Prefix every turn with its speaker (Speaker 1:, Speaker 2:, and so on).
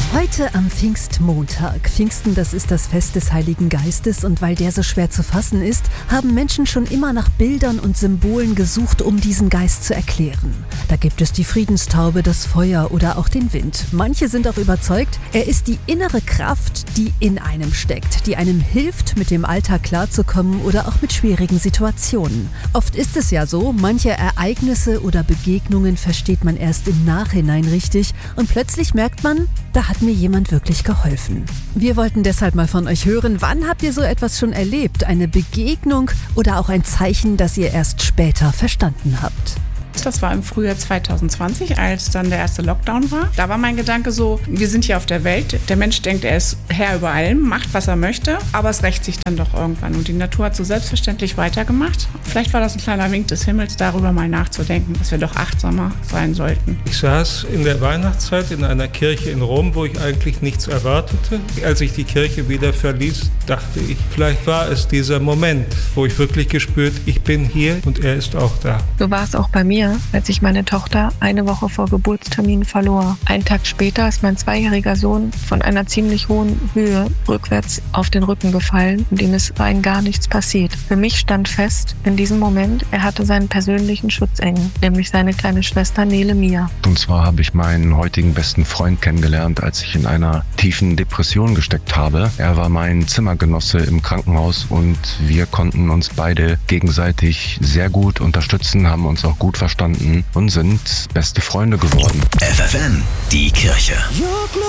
Speaker 1: Heute am Pfingstmontag. Pfingsten, das ist das Fest des Heiligen Geistes, und weil der so schwer zu fassen ist, haben Menschen schon immer nach Bildern und Symbolen gesucht, um diesen Geist zu erklären. Da gibt es die Friedenstaube, das Feuer oder auch den Wind. Manche sind auch überzeugt, er ist die innere Kraft, die in einem steckt, die einem hilft, mit dem Alltag klarzukommen oder auch mit schwierigen Situationen. Oft ist es ja so, manche Ereignisse oder Begegnungen versteht man erst im Nachhinein richtig und plötzlich merkt man, da hat mir jemand wirklich geholfen. Wir wollten deshalb mal von euch hören, wann habt ihr so etwas schon erlebt? Eine Begegnung oder auch ein Zeichen, das ihr erst später verstanden habt?
Speaker 2: Das war im Frühjahr 2020, als dann der erste Lockdown war. Da war mein Gedanke so, wir sind hier auf der Welt. Der Mensch denkt, er ist Herr über allem, macht, was er möchte, aber es rächt sich dann doch irgendwann. Und die Natur hat so selbstverständlich weitergemacht. Vielleicht war das ein kleiner Wink des Himmels, darüber mal nachzudenken, dass wir doch achtsamer sein sollten.
Speaker 3: Ich saß in der Weihnachtszeit in einer Kirche in Rom, wo ich eigentlich nichts erwartete. Als ich die Kirche wieder verließ, dachte ich, vielleicht war es dieser Moment, wo ich wirklich gespürt, ich bin hier und er ist auch da.
Speaker 4: So war es auch bei mir, als ich meine Tochter eine Woche vor Geburtstermin verlor. Einen Tag später ist mein 2-jähriger Sohn von einer ziemlich hohen Höhe rückwärts auf den Rücken gefallen, und ihm ist rein gar nichts passiert. Für mich stand fest, in diesem Moment, er hatte seinen persönlichen Schutzengel, nämlich seine kleine Schwester Nele Mia.
Speaker 5: Und zwar habe ich meinen heutigen besten Freund kennengelernt, als ich in einer tiefen Depression gesteckt habe. Er war mein Zimmergenosse im Krankenhaus und wir konnten uns beide gegenseitig sehr gut unterstützen, haben uns auch gut verstanden und sind beste Freunde geworden.
Speaker 6: FFN, die Kirche.